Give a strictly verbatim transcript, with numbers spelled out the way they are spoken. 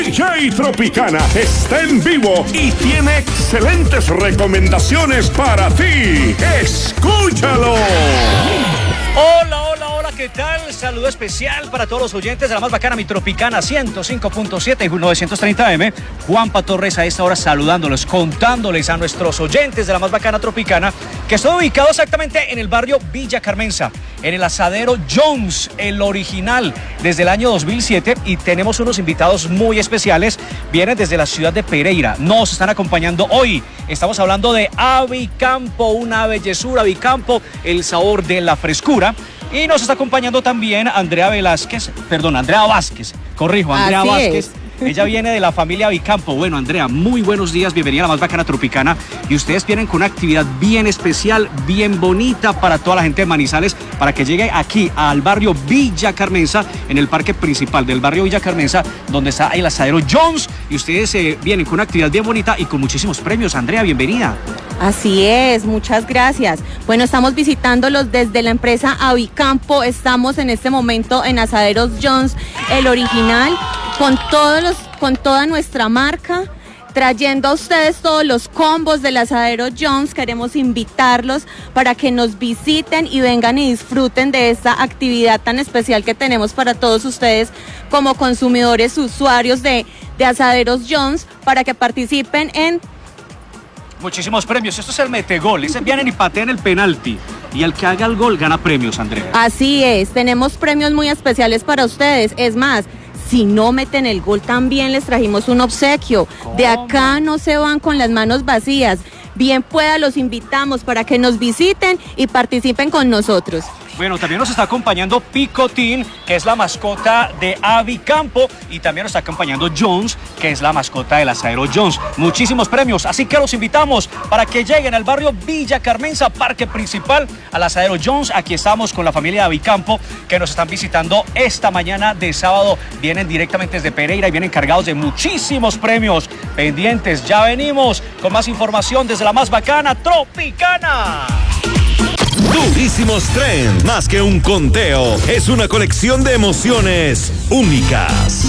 D J Tropicana está en vivo y tiene excelentes recomendaciones para ti. ¡Escúchalo! Hola, hola, hola, ¿qué tal? Saludo especial para todos los oyentes de la más bacana, mi Tropicana ciento cinco punto siete y novecientos treinta eme. Juanpa Torres a esta hora saludándolos, contándoles a nuestros oyentes de la más bacana Tropicana que estoy ubicado exactamente en el barrio Villa Carmenza, en el asadero Jones, el original, desde el año dos mil siete, y tenemos unos invitados muy especiales. Vienen desde la ciudad de Pereira, nos están acompañando hoy. Estamos hablando de Avicampo, una bellezura, Avicampo, el sabor de la frescura. Y nos está acompañando también Andrea Velázquez, perdón, Andrea Vázquez, corrijo, Andrea Así Vázquez. es. Ella viene de la familia Avicampo. Bueno, Andrea, muy buenos días, bienvenida a la más bacana Tropicana. Y ustedes vienen con una actividad bien especial, bien bonita para toda la gente de Manizales, para que llegue aquí al barrio Villa Carmenza, en el parque principal del barrio Villa Carmenza, donde está el asadero Jones. Y ustedes eh, vienen con una actividad bien bonita y con muchísimos premios. Andrea, bienvenida. Así es, muchas gracias. Bueno, estamos visitándolos desde la empresa Avicampo. Estamos en este momento en Asaderos Jones, el original, con todos los, con toda nuestra marca, trayendo a ustedes todos los combos del Asadero Jones. Queremos invitarlos para que nos visiten y vengan y disfruten de esta actividad tan especial que tenemos para todos ustedes como consumidores, usuarios de, de Asaderos Jones, para que participen en Muchísimos premios. Esto es el metegol. Ese vienen y patean el penalti. Y el que haga el gol gana premios, Andrea. Así es, tenemos premios muy especiales para ustedes. Es más, si no meten el gol, también les trajimos un obsequio. ¿Cómo? De acá no se van con las manos vacías. Bien pueda, los invitamos para que nos visiten y participen con nosotros. Bueno, también nos está acompañando Picotín, que es la mascota de Avicampo, y también nos está acompañando Jones, que es la mascota del asadero Jones. Muchísimos premios, así que los invitamos para que lleguen al barrio Villa Carmenza, parque principal, al asadero Jones. Aquí estamos con la familia de Avicampo, que nos están visitando esta mañana de sábado. Vienen directamente desde Pereira y vienen cargados de muchísimos premios pendientes. Ya venimos con más información desde la más bacana Tropicana. Durísimos Trend, más que un conteo, es una colección de emociones únicas.